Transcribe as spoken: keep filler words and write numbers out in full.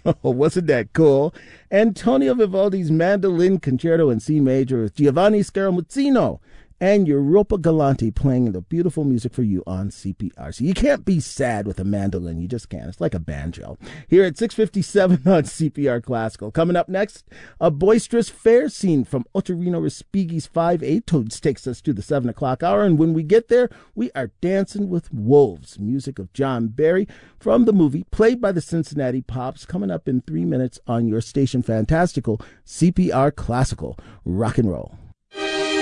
Oh, wasn't that cool? Antonio Vivaldi's Mandolin Concerto in C major with Giovanni Scaramuzzino and Europa Galante playing the beautiful music for you on C P R. So you can't be sad with a mandolin. You just can't. It's like a banjo. Here at six fifty-seven on C P R Classical. Coming up next, a boisterous fair scene from Ottorino Respighi's Five Etudes takes us to the seven o'clock hour. And when we get there, we are dancing with wolves. Music of John Barry from the movie, played by the Cincinnati Pops, coming up in three minutes on your station Fantastical, C P R Classical. Rock and roll.